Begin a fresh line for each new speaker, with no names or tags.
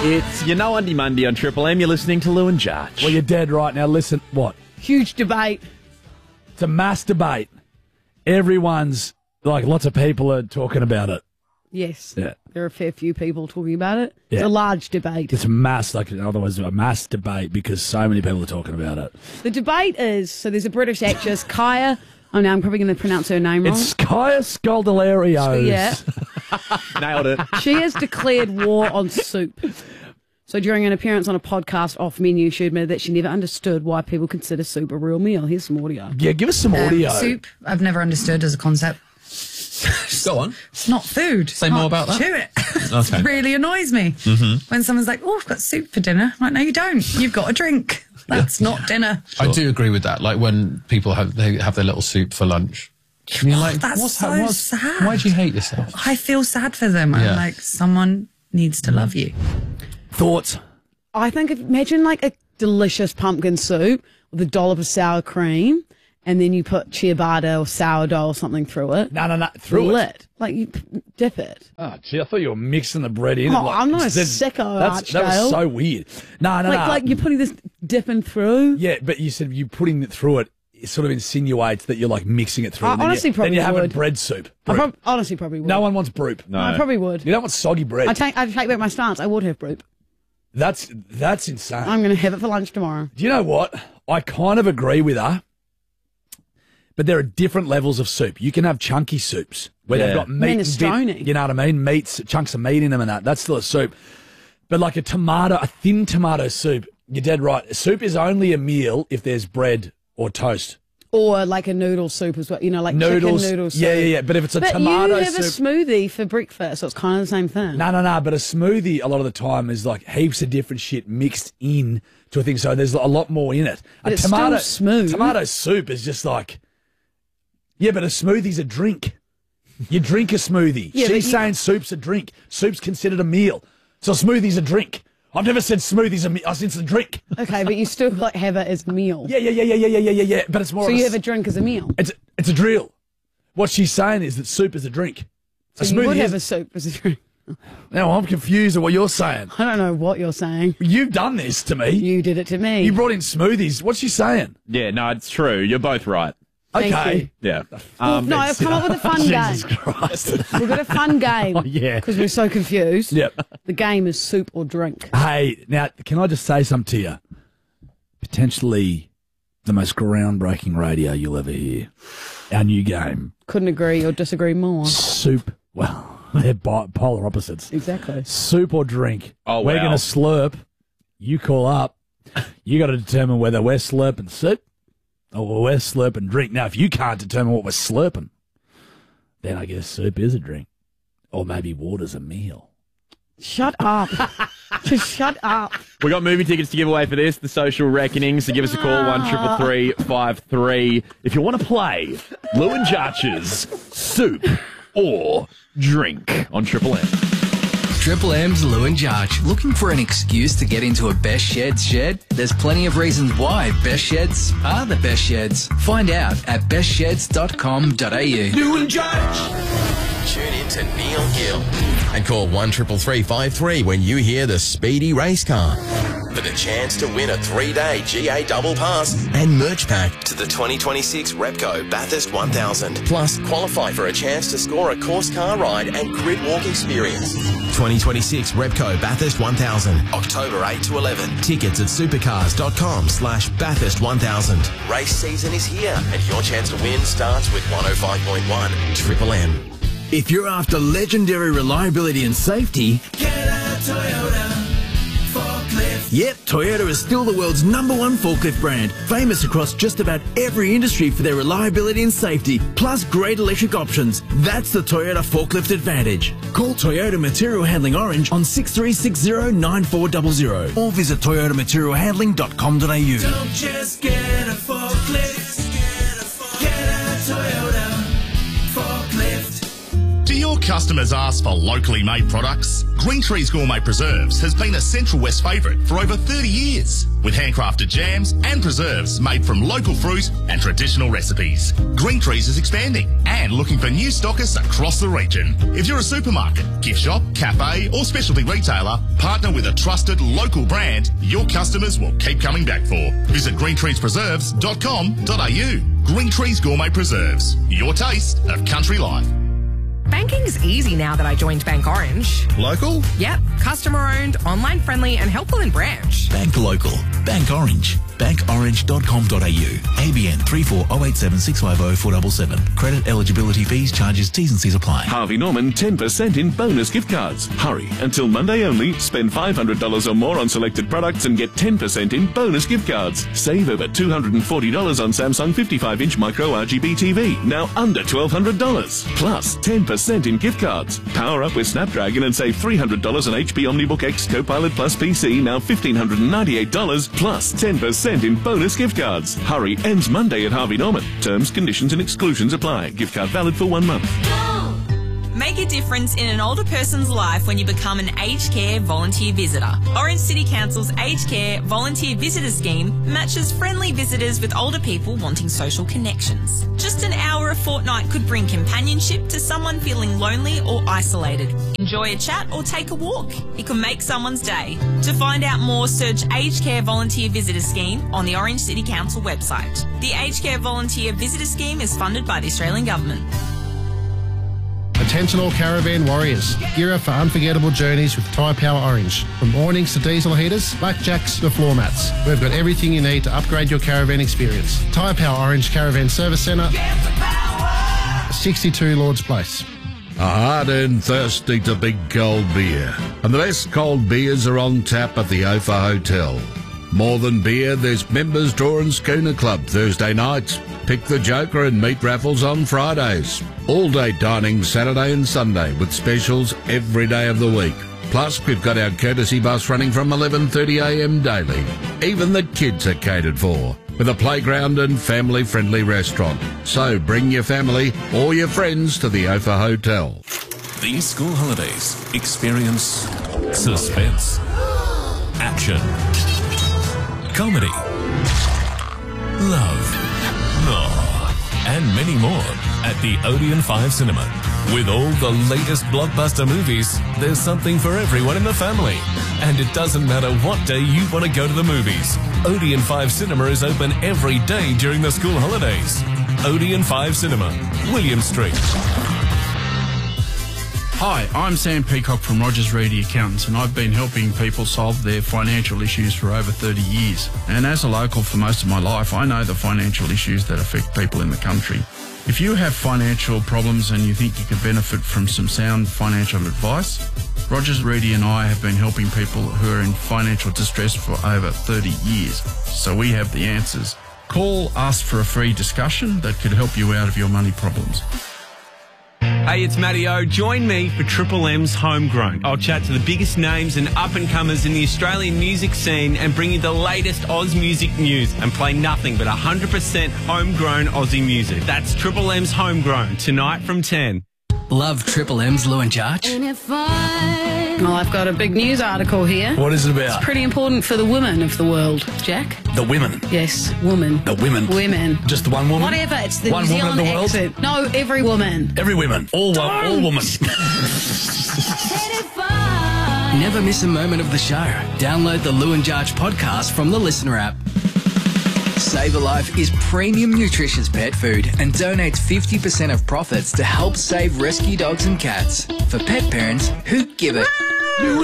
It's your No Undie Monday on Triple M. You're listening to Lou and Judge.
Well, you're dead right now. Listen, what?
Huge debate.
It's a mass debate. Everyone's, like, lots of people are talking about it.
Yes.
Yeah.
There are a fair few people talking about it.
Yeah.
It's a large debate.
It's a mass, like, otherwise a mass debate because so many people are talking about it.
The debate is, so there's a British actress, Kaya. Oh, now I'm probably going to pronounce her name wrong.
It's Kaya Scodelario.
Yeah.
Nailed it.
She has declared war on soup. So during an appearance on a podcast Off Menu, she admitted that she never understood why people consider soup a real meal. Here's some audio.
Yeah, give us some audio.
Soup, I've never understood as a concept.
Go on.
It's not food.
Say more about that.
Chew it.
Okay.
It really annoys me when someone's like, "Oh, I've got soup for dinner." I'm like, no, you don't. You've got a drink. That's not dinner.
I do agree with that. Like when people have their little soup for lunch. And you're like,
That's so sad.
Why do you hate yourself?
I feel sad for them.
Yeah.
I'm like, someone needs to love you.
Thoughts?
I think, imagine like a delicious pumpkin soup with a dollop of sour cream, and then you put ciabatta or sourdough or something through it.
No. Through it.
Lit. Like you dip it.
Oh, gee, I thought you were mixing the bread in.
Oh, I'm not a sicko,
That
Archdale.
was so weird. No.
Like you're putting this dipping through.
Yeah, but you said you putting it through it sort of insinuates that you're like mixing it through.
I
and then
honestly
then
probably
you're having
would.
bread soup.
I honestly probably would.
No one wants broop.
No.
I probably would.
You don't want soggy bread.
I take back my stance. I would have broop.
That's insane.
I'm going to have it for lunch tomorrow.
Do you know what? I kind of agree with her. But there are different levels of soup. You can have chunky soups where they've got meat.
Minestrone.
You know what I mean? Meats, chunks of meat in them and that. That's still a soup. But like a thin tomato soup, you're dead right. Soup is only a meal if there's bread or toast.
Or like a noodle soup as well. You know, like
Noodles.
chicken noodle soup.
Yeah. But if it's a
But
tomato
you have a
soup.
smoothie for breakfast, so it's kind of the same thing.
No. But a smoothie a lot of the time is like heaps of different shit mixed in to a thing. So there's a lot more in it.
But it's still smooth.
Tomato soup is just like, yeah, but a smoothie's a drink. You drink a smoothie.
Yeah,
She's saying soup's a drink. Soup's considered a meal. So a smoothie's a drink. I've never said smoothie's a meal. I said it's a drink.
Okay, but you still like have it as a meal.
Yeah. But it's more.
So
of
you have a drink as a meal.
It's a drill. What she's saying is that soup is a drink.
So you would have a soup as a drink.
Now I'm confused at what you're saying.
I don't know what you're saying.
You've done this to me.
You did it to me.
You brought in smoothies. What's she saying?
Yeah, no, it's true. You're both right.
Thank
Okay.
you.
Yeah.
No, I've come up with a fun
Jesus
game.
Christ.
We've got a fun game.
Oh, yeah.
Because we're so confused.
Yep.
The game is soup or drink.
Hey, now, can I just say something to you? Potentially the most groundbreaking radio you'll ever hear. Our new game.
Couldn't agree or disagree more.
Soup. Well, they're polar opposites.
Exactly.
Soup or drink.
Oh,
We're
wow.
going to slurp. You call up. You got to determine whether we're slurping soup or we're slurping drink. Now, if you can't determine what we're slurping, then I guess soup is a drink. Or maybe water's a meal.
Shut up. Just shut up.
We got movie tickets to give away for this, the Social Reckoning. So give us a call, 133353. If you want to play Lou and Judge's Soup or Drink on Triple M.
Triple M's Lou and Judge. Looking for an excuse to get into a Best Sheds shed? There's plenty of reasons why Best Sheds are the best sheds. Find out at bestsheds.com.au.
Lou and Judge. Tune in to Neil Gill and call 133353 when you hear the speedy race car for the chance to win a 3-day GA double pass and merch pack to the 2026 Repco Bathurst 1000. Plus, qualify for a chance to score a course car ride and grid walk experience. 2026 Repco Bathurst 1000, October 8 to 11. Tickets at supercars.com/Bathurst 1000. Race season is here and your chance to win starts with 105.1 Triple M.
If you're after legendary reliability and safety,
Get a Toyota forklift.
yep, Toyota is still the world's #1 forklift brand, famous across just about every industry for their reliability and safety, plus great electric options. That's the Toyota Forklift Advantage. Call Toyota Material Handling Orange on 6360-9400 or visit toyotamaterialhandling.com.au.
Don't just get a forklift. Get a Toyota forklift.
Do your customers ask for locally made products, Green Trees Gourmet Preserves has been a Central West favourite for over 30 years, with handcrafted jams and preserves made from local fruit and traditional recipes. Green Trees is expanding and looking for new stockists across the region. If you're a supermarket, gift shop, cafe or specialty retailer, partner with a trusted local brand your customers will keep coming back for. Visit greentreespreserves.com.au. Green Trees Gourmet Preserves, your taste of country life.
Banking's easy now that I joined Bank Orange.
Local?
Yep. Customer-owned, online-friendly and helpful in branch.
Bank local. Bank Orange. bankorange.com.au. ABN 34087650 477. Credit eligibility fees, charges, T's and C's apply.
Harvey Norman 10% in bonus gift cards. Hurry, until Monday only. Spend $500 or more on selected products and get 10% in bonus gift cards. Save over $240 on Samsung 55-inch micro RGB TV, now under $1,200. Plus 10% in gift cards. Power up with Snapdragon and save $300 on HP OmniBook X Copilot Plus PC, now $1,598, plus 10% in bonus gift cards. Hurry, ends Monday at Harvey Norman. Terms, conditions and exclusions apply. Gift card valid for 1 month.
Make a difference in an older person's life when you become an aged care volunteer visitor. Orange City Council's Aged Care Volunteer Visitor Scheme matches friendly visitors with older people wanting social connections. Just an hour a fortnight could bring companionship to someone feeling lonely or isolated. Enjoy a chat or take a walk. It can make someone's day. To find out more, search Aged Care Volunteer Visitor Scheme on the Orange City Council website. The Aged Care Volunteer Visitor Scheme is funded by the Australian Government.
Attention all caravan warriors. Gear up for unforgettable journeys with Tyre Power Orange. From awnings to diesel heaters, blackjacks to floor mats. We've got everything you need to upgrade your caravan experience. Tyre Power Orange Caravan Service Centre, 62 Lords Place.
Hard and thirsty to big cold beer. And the best cold beers are on tap at the Ophir Hotel. More than beer, there's members draw and schooner club Thursday nights. Pick the Joker and meat raffles on Fridays. All-day dining Saturday and Sunday with specials every day of the week. Plus, we've got our courtesy bus running from 11:30am daily. Even the kids are catered for, with a playground and family-friendly restaurant. So bring your family or your friends to the Ophir Hotel.
These school holidays, experience suspense, action, comedy, love, and many more at the Odeon 5 Cinema. With all the latest blockbuster movies, there's something for everyone in the family. And it doesn't matter what day you want to go to the movies. Odeon 5 Cinema is open every day during the school holidays. Odeon 5 Cinema, William Street.
Hi, I'm Sam Peacock from Rogers Reedy Accountants, and I've been helping people solve their financial issues for over 30 years. And as a local for most of my life, I know the financial issues that affect people in the country. If you have financial problems and you think you could benefit from some sound financial advice, Rogers Reedy and I have been helping people who are in financial distress for over 30 years. So we have the answers. Call us for a free discussion that could help you out of your money problems.
Hey, it's Matty O. Join me for Triple M's Homegrown. I'll chat to the biggest names and up-and-comers in the Australian music scene and bring you the latest Oz music news and play nothing but 100% homegrown Aussie music. That's Triple M's Homegrown, tonight from 10.
Love Triple M's Lou and Jarch?
Well, I've got a big news article here.
What is it about?
It's pretty important for the women of the world, Jack.
The women?
Yes, woman.
The women?
Women.
Just the one woman?
Whatever, it's the
one
New
woman
Zealand
of the world?
accent. No, every woman.
Every woman. All women.
Never miss a moment of the show. Download the Lou and Jarch podcast from the Listener app. Save a Life is premium nutritious pet food and donates 50% of profits to help save rescue dogs and cats. For pet parents who give it.